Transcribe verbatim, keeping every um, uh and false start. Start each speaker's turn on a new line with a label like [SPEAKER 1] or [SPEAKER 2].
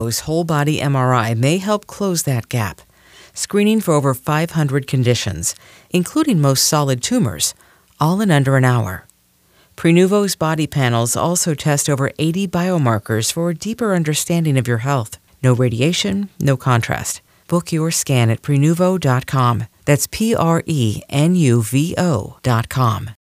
[SPEAKER 1] whole body M R I may help close that gap, screening for over five hundred conditions, including most solid tumors, all in under an hour. Prenuvo's body panels also test over eighty biomarkers for a deeper understanding of your health. No radiation, no contrast. Book your scan at prenuvo dot com. That's P R E N U V O dot com.